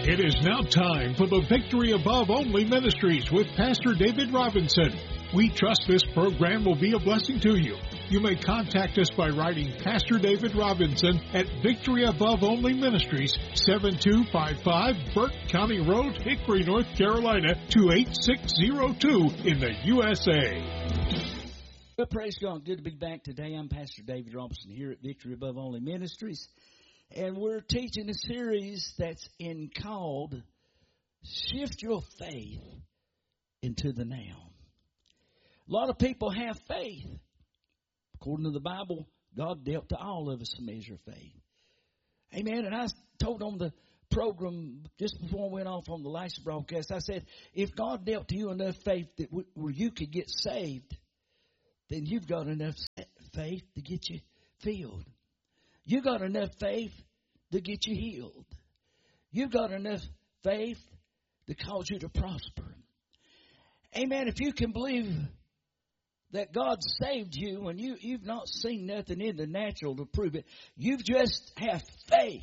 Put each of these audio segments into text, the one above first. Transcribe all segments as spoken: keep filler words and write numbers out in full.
It is now time for the Victory Above Only Ministries with Pastor David Robinson. We trust this program will be a blessing to you. You may contact us by writing Pastor David Robinson at Victory Above Only Ministries, seven two five five Burke County Road, Hickory, North Carolina, two eight six zero two in the U S A. Well, praise God. Good to be back today. I'm Pastor David Robinson here at Victory Above Only Ministries. And we're teaching a series that's in called Shift Your Faith into the Now. A lot of people have faith. According to the Bible, God dealt to all of us a measure of faith. Amen. And I told on the program just before I went off on the last broadcast, I said, if God dealt to you enough faith that w- where you could get saved, then you've got enough faith to get you filled. You got enough faith to get you healed. You've got enough faith to cause you to prosper. Amen. If you can believe that God saved you and you, you've not seen nothing in the natural to prove it, you've just have faith.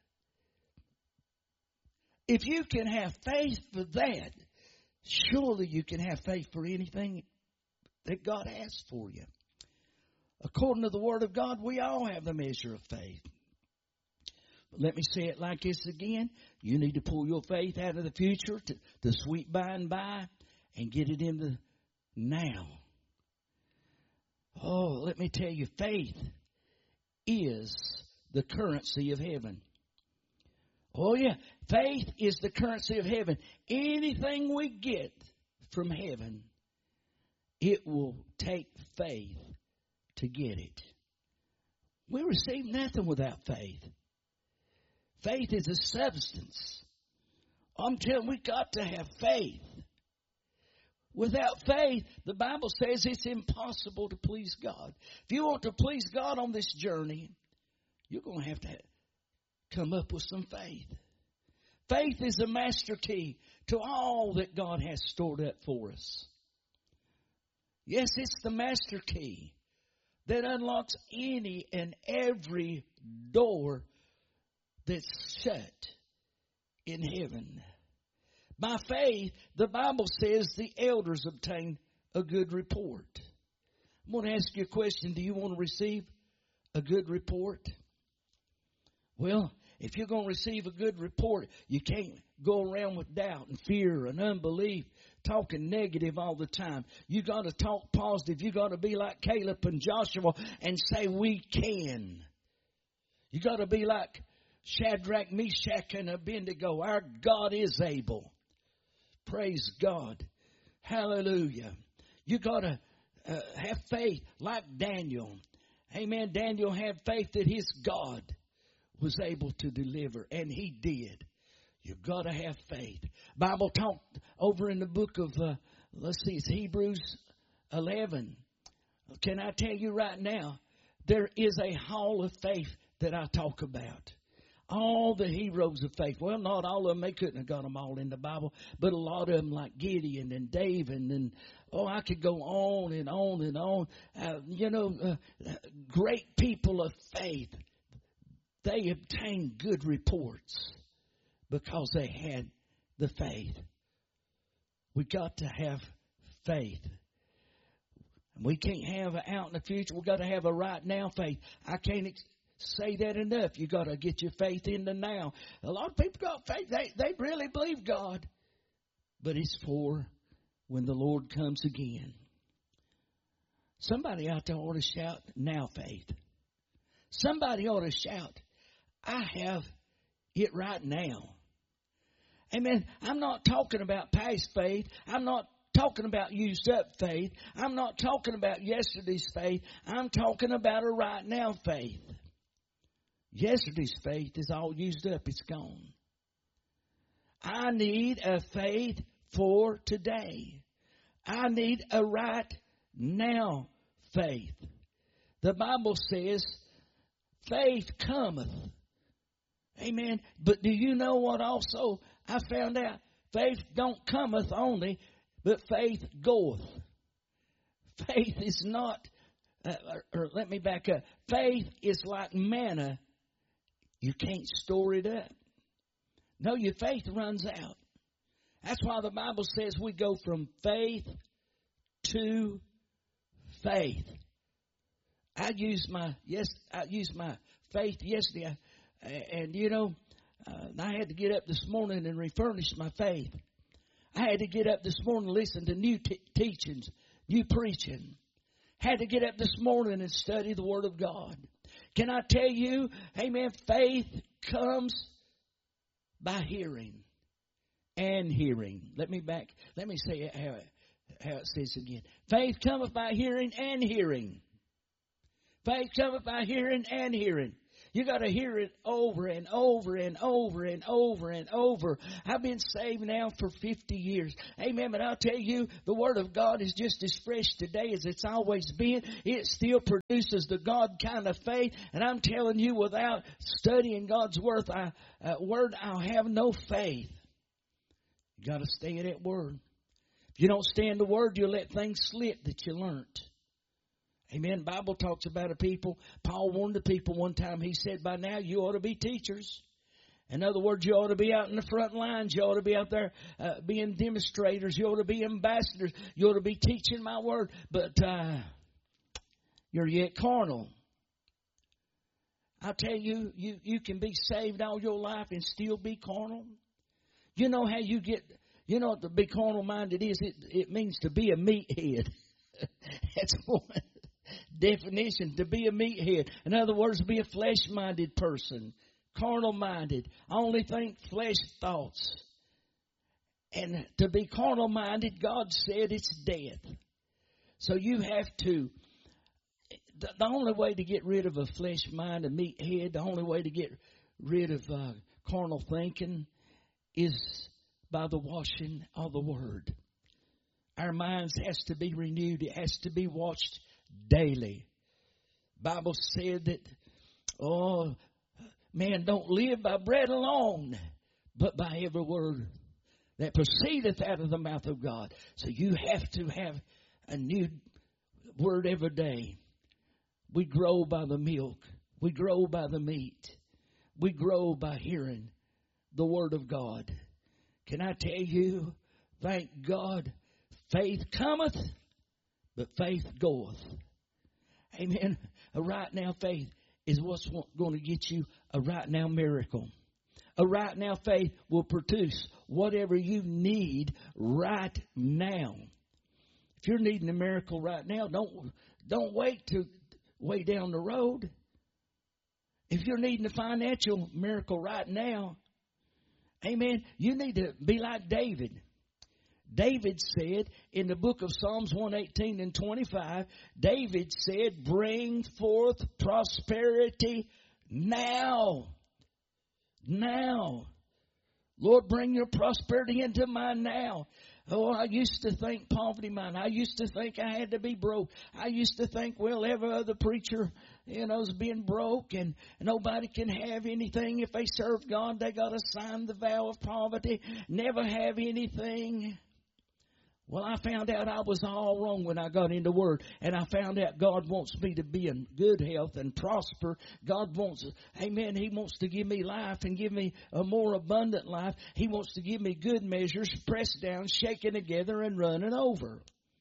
If you can have faith for that, surely you can have faith for anything that God has for you. According to the Word of God, we all have the measure of faith. But let me say it like this again. You need to pull your faith out of the future to the sweet by and by and get it in the now. Oh, let me tell you, faith is the currency of heaven. Oh, yeah, faith is the currency of heaven. Anything we get from heaven, it will take faith to get it. We receive nothing without faith. Faith is a substance. I'm telling you, we got to have faith. Without faith, the Bible says it's impossible to please God. If you want to please God on this journey, you're going to have to come up with some faith. Faith is the master key to all that God has stored up for us. Yes, it's the master key that unlocks any and every door that's shut in heaven. By faith, the Bible says the elders obtained a good report. I'm going to ask you a question. Do you want to receive a good report? Well, if you're going to receive a good report, you can't go around with doubt and fear and unbelief, talking negative all the time. You got to talk positive. You got to be like Caleb and Joshua and say, we can. You got to be like Shadrach, Meshach, and Abednego. Our God is able. Praise God. Hallelujah. You got to uh, have faith like Daniel. Amen. Daniel had faith that his God was able to deliver, and he did. You've got to have faith. Bible talked over in the book of, uh, let's see, it's Hebrews eleven. Can I tell you right now, there is a hall of faith that I talk about. All the heroes of faith. Well, not all of them. They couldn't have got them all in the Bible. But a lot of them like Gideon and David. And, oh, I could go on and on and on. Uh, you know, uh, great people of faith. They obtained good reports because they had the faith. We got to have faith. We can't have an out in the future. We got to have a right now faith. I can't ex- say that enough. You got to get your faith in the now. A lot of people got faith. They they really believe God, but it's for when the Lord comes again. Somebody out there ought to shout now faith. Somebody ought to shout, I have it right now. Amen. I'm not talking about past faith. I'm not talking about used up faith. I'm not talking about yesterday's faith. I'm talking about a right now faith. Yesterday's faith is all used up. It's gone. I need a faith for today. I need a right now faith. The Bible says faith cometh. Amen. But do you know what also I found out? Faith don't cometh only, but faith goeth. Faith is not, uh, or, or let me back up. Faith is like manna. You can't store it up. No, your faith runs out. That's why the Bible says we go from faith to faith. I used my yes, I used my faith yesterday, and you know, uh, I had to get up this morning and refurnish my faith. I had to get up this morning and listen to new t- teachings, new preaching. Had to get up this morning and study the Word of God. Can I tell you, amen, faith comes by hearing and hearing. Let me back, let me say it how it, how it says again. Faith cometh by hearing and hearing. Faith cometh by hearing and hearing. You got to hear it over and over and over and over and over. I've been saved now for fifty years. Amen. But I'll tell you, the Word of God is just as fresh today as it's always been. It still produces the God kind of faith. And I'm telling you, without studying God's word, I, uh, word, I'll have no faith. You got to stay in that Word. If you don't stay in the Word, you'll let things slip that you learned. Amen. The Bible talks about a people. Paul warned the people one time. He said, by now you ought to be teachers. In other words, you ought to be out in the front lines. You ought to be out there uh, being demonstrators. You ought to be ambassadors. You ought to be teaching my word. But uh, you're yet carnal. I tell you, you, you can be saved all your life and still be carnal. You know how you get, you know what to be carnal minded is? It, it means to be a meathead. That's one definition, to be a meathead. In other words, be a flesh-minded person, carnal-minded, only think flesh thoughts. And to be carnal-minded, God said it's death. So you have to, the, the only way to get rid of a flesh mind, a meathead, the only way to get rid of uh, carnal thinking is by the washing of the Word. Our minds has to be renewed. It has to be watched daily. Bible said that, oh, man don't live by bread alone, but by every word that proceedeth out of the mouth of God. So you have to have a new word every day. We grow by the milk. We grow by the meat. We grow by hearing the Word of God. Can I tell you, thank God, faith cometh, but faith goeth. Amen. A right now faith is what's going to get you a right now miracle. A right now faith will produce whatever you need right now. If you're needing a miracle right now, don't don't wait to way down the road. If you're needing a financial miracle right now, amen, you need to be like David. David said in the book of Psalms one eighteen and twenty-five, David said, bring forth prosperity now. Now. Lord, bring your prosperity into mine now. Oh, I used to think poverty mine. I used to think I had to be broke. I used to think, well, every other preacher, you know, is being broke and nobody can have anything. If they serve God, they got to sign the vow of poverty, never have anything. Well, I found out I was all wrong when I got into Word. And I found out God wants me to be in good health and prosper. God wants, amen, He wants to give me life and give me a more abundant life. He wants to give me good measures, pressed down, shaken together, and running over.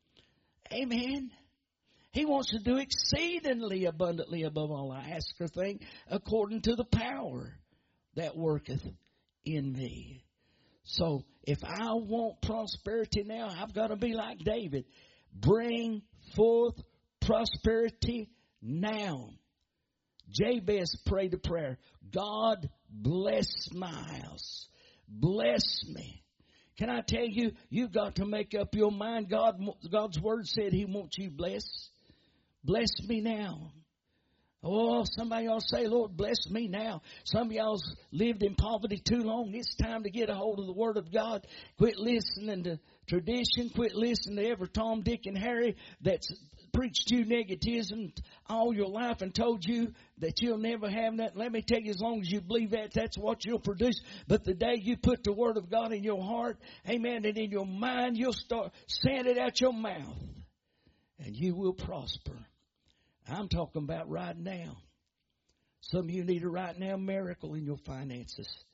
Amen. He wants to do exceedingly abundantly above all I ask or think, according to the power that worketh in me. So if I want prosperity now, I've got to be like David. Bring forth prosperity now. Jabez prayed a prayer. God bless my house. Bless me. Can I tell you, you've got to make up your mind. God, God's word said He wants you blessed. Bless me now. Oh, somebody y'all say, Lord, bless me now. Some of y'all lived in poverty too long. It's time to get a hold of the Word of God. Quit listening to tradition. Quit listening to every Tom, Dick, and Harry that's preached you negativism all your life and told you that you'll never have that. Let me tell you, as long as you believe that, that's what you'll produce. But the day you put the Word of God in your heart, amen, and in your mind, you'll start saying it out your mouth, and you will prosper. I'm talking about right now. Some of you need a right now miracle in your finances.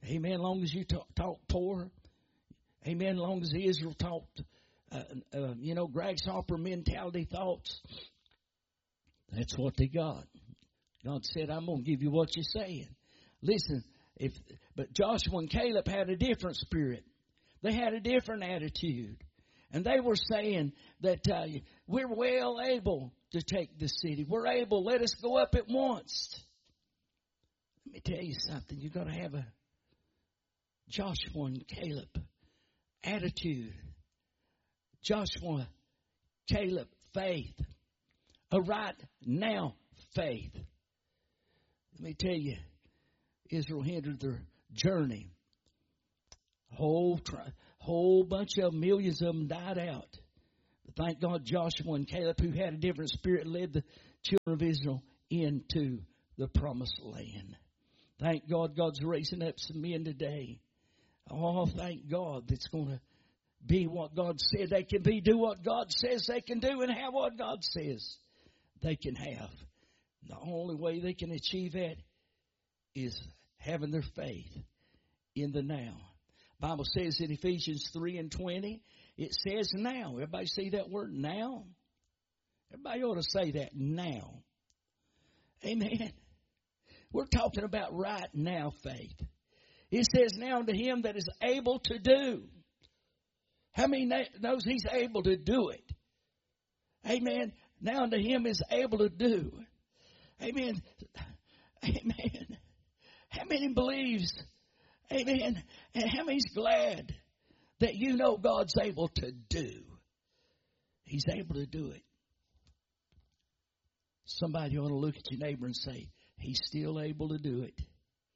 Amen. Long as you talk, talk poor. Amen. Long as Israel talked, uh, uh, you know, grasshopper mentality thoughts. That's what they got. God said, I'm going to give you what you're saying. Listen, if but Joshua and Caleb had a different spirit. They had a different attitude. And they were saying that uh, we're well able to take the city. We're able. Let us go up at once. Let me tell you something. You've got to have a Joshua and Caleb attitude. Joshua, Caleb, faith. A right now faith. Let me tell you, Israel hindered their journey. A whole, whole bunch of them, millions of them died out. But thank God Joshua and Caleb, who had a different spirit, led the children of Israel into the promised land. Thank God God's raising up some men today. Oh, thank God that's going to be what God said they can be, do what God says they can do, and have what God says they can have. The only way they can achieve that is having their faith in the now. The Bible says in Ephesians three and twenty, it says now. Everybody see that word now? Everybody ought to say that now. Amen. We're talking about right now faith. It says now unto him that is able to do. How many knows he's able to do it? Amen. Now unto him is able to do. Amen. Amen. How many believes? Amen. And how many's glad that you know God's able to do? He's able to do it. Somebody ought to look at your neighbor and say, he's still able to do it.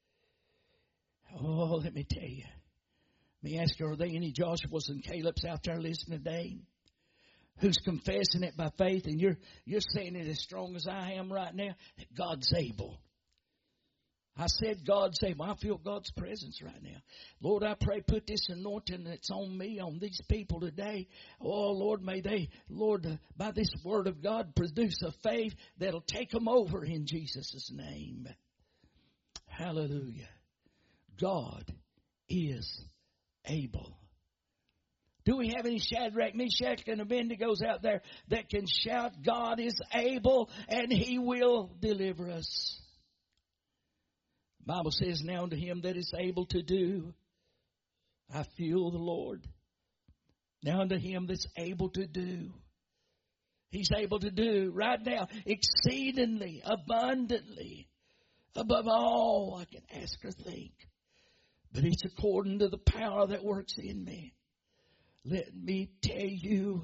Oh, let me tell you. Let me ask you, are there any Joshuas and Caleb's out there listening today? Who's confessing it by faith, and you're you're saying it as strong as I am right now, that God's able. I said God's able. I feel God's presence right now. Lord, I pray, put this anointing that's on me, on these people today. Oh, Lord, may they, Lord, uh, by this word of God, produce a faith that'll take them over in Jesus' name. Hallelujah. God is able. Do we have any Shadrach, Meshach, and Abednego's out there that can shout, God is able and he will deliver us? The Bible says, now unto him that is able to do, I feel the Lord. Now unto him that's able to do. He's able to do right now exceedingly, abundantly, above all I can ask or think. But it's according to the power that works in me. Let me tell you,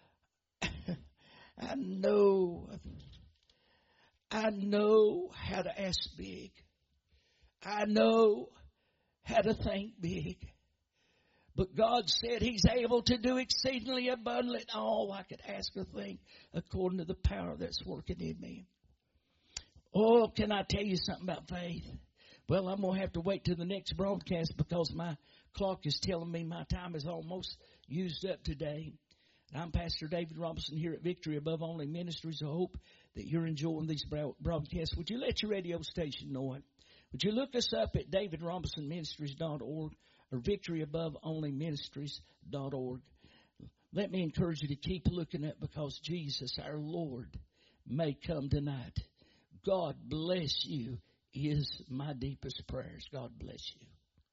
I know, I know how to ask big. I know how to think big. But God said he's able to do exceedingly abundantly all I could ask or think according to the power that's working in me. Oh, can I tell you something about faith? Well, I'm going to have to wait till the next broadcast because my clock is telling me my time is almost used up today. And I'm Pastor David Robinson here at Victory Above Only Ministries. I hope that you're enjoying these broadcasts. Would you let your radio station know it? Would you look us up at david robinson ministries dot org or victory above only ministries dot org? Let me encourage you to keep looking at because Jesus, our Lord, may come tonight. God bless you is my deepest prayers. God bless you.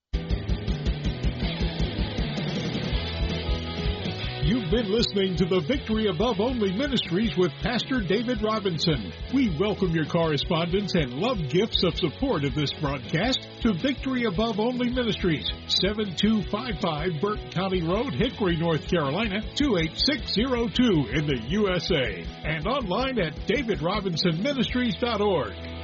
You've been listening to the Victory Above Only Ministries with Pastor David Robinson. We welcome your correspondence and love gifts of support of this broadcast to Victory Above Only Ministries, seven two five five Burke County Road, Hickory, North Carolina, two eight six zero two in the U S A, and online at david robinson ministries dot org.